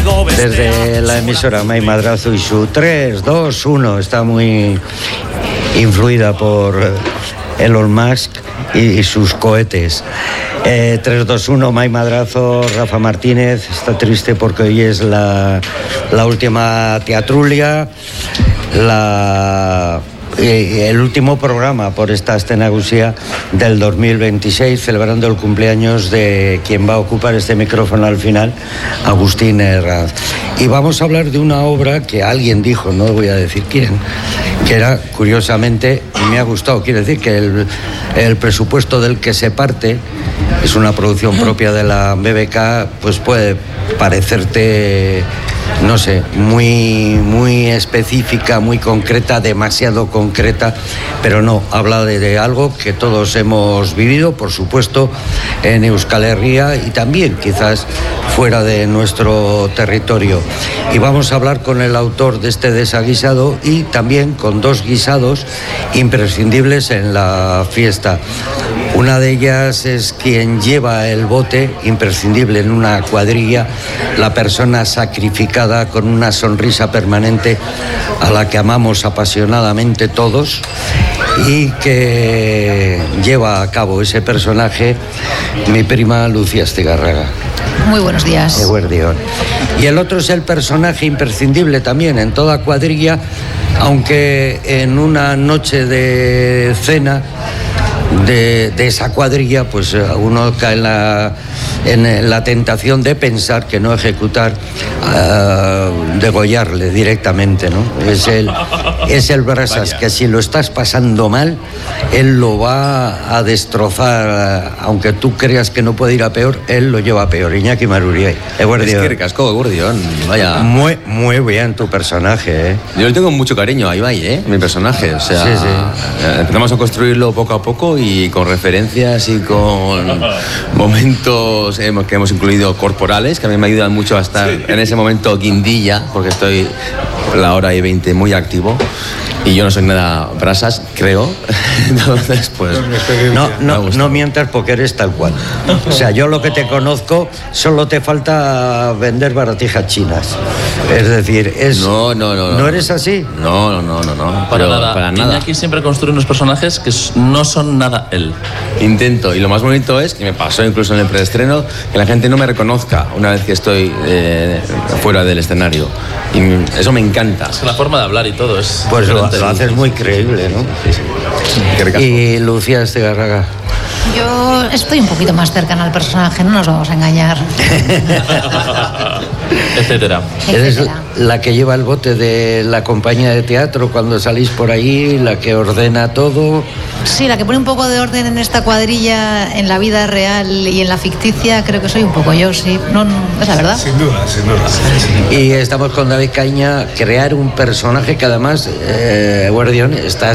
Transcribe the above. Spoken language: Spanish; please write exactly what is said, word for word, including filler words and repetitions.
desde la emisora May Madrazo y su tres, dos, uno. Está muy influida por Elon Musk y sus cohetes. Eh, tres, dos, uno, May Madrazo, Rafa Martínez. Está triste porque hoy es la, la última teatrulia, la... el último programa por esta Astenagusía del dos mil veintiséis, celebrando el cumpleaños de quien va a ocupar este micrófono al final, Agustín Herranz. Y vamos a hablar de una obra que alguien dijo, no voy a decir quién, que era, curiosamente, y me ha gustado, quiere decir que el, el presupuesto del que se parte, es una producción propia de la B B K, pues puede parecerte, no sé, muy, muy específica, muy concreta, demasiado concreta, pero no, habla de, de algo que todos hemos vivido, por supuesto, en Euskal Herria y también quizás fuera de nuestro territorio. Y vamos a hablar con el autor de este desaguisado y también con dos guisados imprescindibles en la fiesta. Una de ellas es quien lleva el bote, imprescindible en una cuadrilla, la persona sacrificada con una sonrisa permanente a la que amamos apasionadamente todos y que lleva a cabo ese personaje, mi prima Lucía Astigarraga. Muy buenos días. Eguerdión. Y el otro es el personaje imprescindible también en toda cuadrilla, aunque en una noche de cena de, de esa cuadrilla, pues uno cae en la, en la tentación de pensar que no ejecutar, uh, degollarle directamente, ¿no? Es el, es el Brasas, que si lo estás pasando mal, él lo va a destrozar, aunque tú creas que no puede ir a peor, él lo lleva a peor. Iñaki Maruriay. Eguerdión. Es que ricasco, Eguerdión. Vaya. Muy, muy bien tu personaje, ¿eh? Yo le tengo mucho cariño a Ibai, ¿eh? Mi personaje. O sea, sí, sí. Empezamos a construirlo poco a poco y con referencias y con momentos que hemos incluido corporales, que a mí me ayudan mucho a estar sí. en ese momento guindilla, porque estoy la hora y veinte muy activo. Y yo no soy nada Brasas, creo. Entonces, pues... No, no, no mientas porque eres tal cual. O sea, yo lo que te conozco, solo te falta vender baratijas chinas. Es decir, es... No, no, no. ¿No, ¿no eres así? No, no, no, no. no. Para Pero nada. Para nada. Iñaki siempre construye unos personajes que no son nada él. Intento. Y lo más bonito es, que me pasó incluso en el preestreno, que la gente no me reconozca una vez que estoy eh, fuera del escenario. Y eso me encanta. Es que la forma de hablar y todo es... Pues lo, lo haces muy creíble, ¿no? Sí, sí. Y Lucía Astigarraga. Yo estoy un poquito más cercana al personaje, no nos vamos a engañar. Etcétera. Eres la que lleva el bote de la compañía de teatro cuando salís por ahí, la que ordena todo. Sí, la que pone un poco de orden en esta cuadrilla, en la vida real y en la ficticia, creo que soy un poco yo, sí. No, no, es la verdad. Sin duda, sin duda. Y estamos con David Caña, crear un personaje que además, eh, Guardión, está